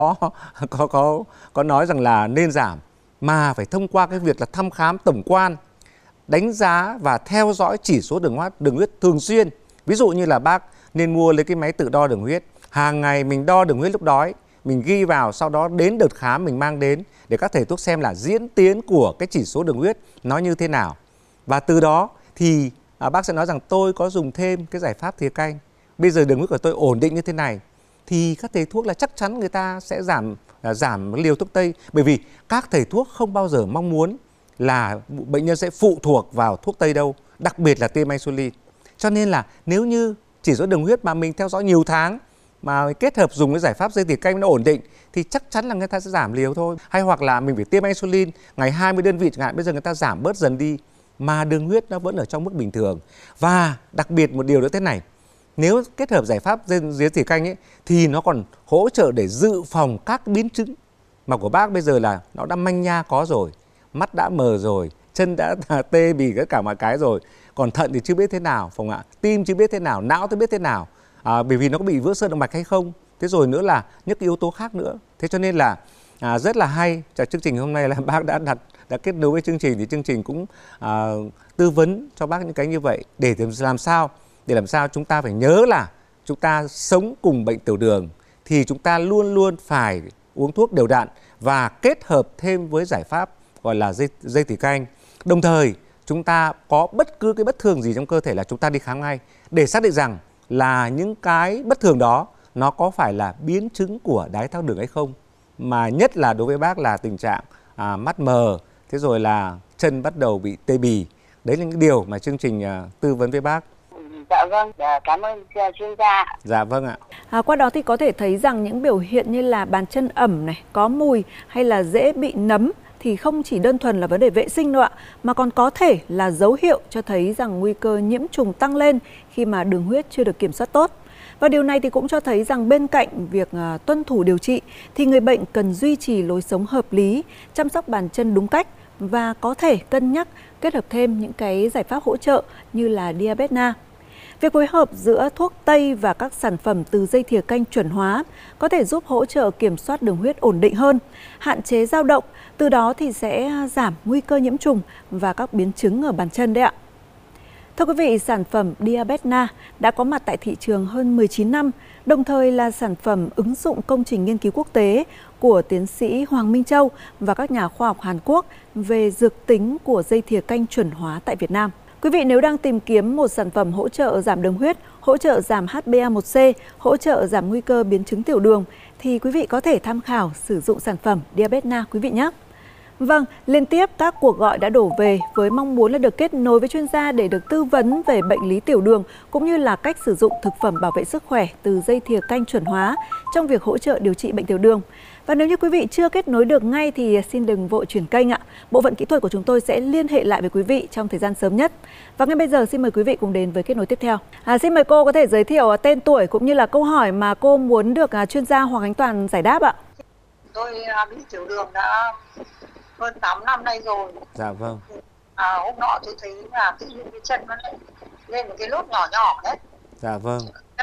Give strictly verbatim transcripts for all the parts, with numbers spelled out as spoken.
có có có có nói rằng là nên giảm, mà phải thông qua cái việc là thăm khám tổng quan, đánh giá và theo dõi chỉ số đường huyết đường huyết thường xuyên. Ví dụ như là bác nên mua lấy cái máy tự đo đường huyết, hàng ngày mình đo đường huyết lúc đói, mình ghi vào, sau đó đến đợt khám mình mang đến để các thầy thuốc xem là diễn tiến của cái chỉ số đường huyết nó như thế nào. Và từ đó thì à, bác sẽ nói rằng tôi có dùng thêm cái giải pháp thìa canh, bây giờ đường huyết của tôi ổn định như thế này, thì các thầy thuốc là chắc chắn người ta sẽ giảm à, giảm liều thuốc tây. Bởi vì các thầy thuốc không bao giờ mong muốn là bệnh nhân sẽ phụ thuộc vào thuốc tây đâu, đặc biệt là tiêm insulin. Cho nên là nếu như chỉ số đường huyết mà mình theo dõi nhiều tháng mà kết hợp dùng cái giải pháp dây thìa canh nó ổn định thì chắc chắn là người ta sẽ giảm liều thôi. Hay hoặc là mình phải tiêm insulin ngày hai mươi đơn vị chẳng hạn, bây giờ người ta giảm bớt dần đi mà đường huyết nó vẫn ở trong mức bình thường. Và đặc biệt một điều nữa thế này, nếu kết hợp giải pháp dây thìa canh ấy thì nó còn hỗ trợ để dự phòng các biến chứng mà của bác bây giờ là nó đã manh nha có rồi, mắt đã mờ rồi, chân đã tê bì tất cả mọi cái rồi, còn thận thì chưa biết thế nào, phòng ạ, tim chưa biết thế nào, não tôi biết thế nào, à, bởi vì nó có bị vỡ sơ động mạch hay không. Thế rồi nữa là những cái yếu tố khác nữa. Thế cho nên là à, rất là hay. Cho chương trình hôm nay là bác đã đặt đã kết nối với chương trình thì chương trình cũng à, tư vấn cho bác những cái như vậy để làm sao để làm sao chúng ta phải nhớ là chúng ta sống cùng bệnh tiểu đường thì chúng ta luôn luôn phải uống thuốc đều đặn và kết hợp thêm với giải pháp gọi là dây, dây thìa canh. Đồng thời chúng ta có bất cứ cái bất thường gì trong cơ thể là chúng ta đi khám ngay để xác định rằng là những cái bất thường đó nó có phải là biến chứng của đái tháo đường hay không. Mà nhất là đối với bác là tình trạng à, mắt mờ, thế rồi là chân bắt đầu bị tê bì. Đấy là những điều mà chương trình à, tư vấn với bác. Dạ vâng, cảm ơn chuyên gia. Dạ vâng ạ. À, qua đó thì có thể thấy rằng những biểu hiện như là bàn chân ẩm này, có mùi hay là dễ bị nấm thì không chỉ đơn thuần là vấn đề vệ sinh đâu ạ, mà còn có thể là dấu hiệu cho thấy rằng nguy cơ nhiễm trùng tăng lên khi mà đường huyết chưa được kiểm soát tốt. Và điều này thì cũng cho thấy rằng bên cạnh việc uh, tuân thủ điều trị thì người bệnh cần duy trì lối sống hợp lý, chăm sóc bàn chân đúng cách và có thể cân nhắc kết hợp thêm những cái giải pháp hỗ trợ như là Diabetna. Việc phối hợp giữa thuốc tây và các sản phẩm từ dây thìa canh chuẩn hóa có thể giúp hỗ trợ kiểm soát đường huyết ổn định hơn, hạn chế dao động, từ đó thì sẽ giảm nguy cơ nhiễm trùng và các biến chứng ở bàn chân đấy ạ. Thưa quý vị, sản phẩm Diabetna đã có mặt tại thị trường hơn mười chín năm, đồng thời là sản phẩm ứng dụng công trình nghiên cứu quốc tế của tiến sĩ Hoàng Minh Châu và các nhà khoa học Hàn Quốc về dược tính của dây thìa canh chuẩn hóa tại Việt Nam. Quý vị nếu đang tìm kiếm một sản phẩm hỗ trợ giảm đường huyết, hỗ trợ giảm H b A một C, hỗ trợ giảm nguy cơ biến chứng tiểu đường, thì quý vị có thể tham khảo sử dụng sản phẩm Diabetna quý vị nhé. Vâng, liên tiếp các cuộc gọi đã đổ về với mong muốn là được kết nối với chuyên gia để được tư vấn về bệnh lý tiểu đường cũng như là cách sử dụng thực phẩm bảo vệ sức khỏe từ dây thìa canh chuẩn hóa trong việc hỗ trợ điều trị bệnh tiểu đường. Và nếu như quý vị chưa kết nối được ngay thì xin đừng vội chuyển kênh ạ. Bộ phận kỹ thuật của chúng tôi sẽ liên hệ lại với quý vị trong thời gian sớm nhất. Và ngay bây giờ xin mời quý vị cùng đến với kết nối tiếp theo. À, xin mời cô có thể giới thiệu tên tuổi cũng như là câu hỏi mà cô muốn được chuyên gia Hoàng Ánh Toàn giải đáp ạ. Tôi bị tiểu đường đã hơn tám năm nay rồi. Dạ vâng. À, hôm nọ tôi thấy là tự nhiên cái chân nó lên, lên một cái lốt nhỏ nhỏ đấy. Dạ vâng.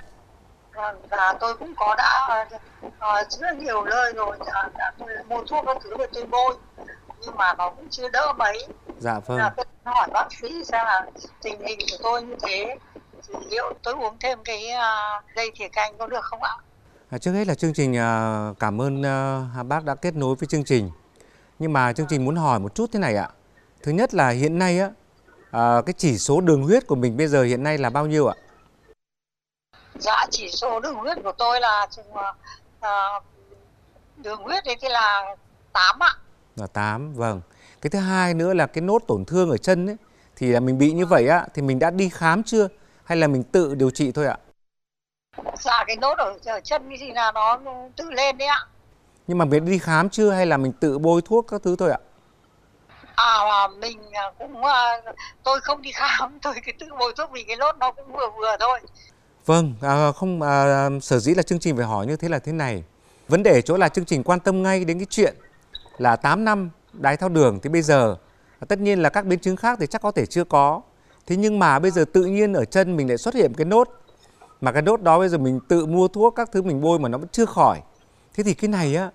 Và tôi cũng có đã uh, rất nhiều nơi rồi, đã, đã, tôi mua thuốc các thứ để tôi bôi nhưng mà nó cũng chưa đỡ mấy. Dạ vâng. Là tôi hỏi bác sĩ xem là tình hình của tôi như thế thì liệu tôi uống thêm cái uh, dây thìa canh có được không ạ? À, trước hết là chương trình uh, cảm ơn uh, bác đã kết nối với chương trình. Nhưng mà chương trình muốn hỏi một chút thế này ạ. Thứ nhất là hiện nay á, à, cái chỉ số đường huyết của mình bây giờ hiện nay là bao nhiêu ạ? Dạ, chỉ số đường huyết của tôi là à, đường huyết đấy thì là tám ạ. Là tám, vâng. Cái thứ hai nữa là cái nốt tổn thương ở chân ấy, thì là mình bị như vậy á, thì mình đã đi khám chưa? Hay là mình tự điều trị thôi ạ? Dạ, cái nốt ở, ở chân thì là nó tự lên đấy ạ. Nhưng mà mình đi khám chưa hay là mình tự bôi thuốc các thứ thôi ạ? À, mình cũng, tôi không đi khám, tôi cứ tự bôi thuốc vì cái nốt nó cũng vừa vừa thôi. Vâng, à, không à, sở dĩ là chương trình phải hỏi như thế là thế này. Vấn đề chỗ là chương trình quan tâm ngay đến cái chuyện là tám năm đái tháo đường thì bây giờ tất nhiên là các biến chứng khác thì chắc có thể chưa có. Thế nhưng mà bây giờ tự nhiên ở chân mình lại xuất hiện cái nốt, mà cái nốt đó bây giờ mình tự mua thuốc các thứ mình bôi mà nó vẫn chưa khỏi. Thế thì cái này á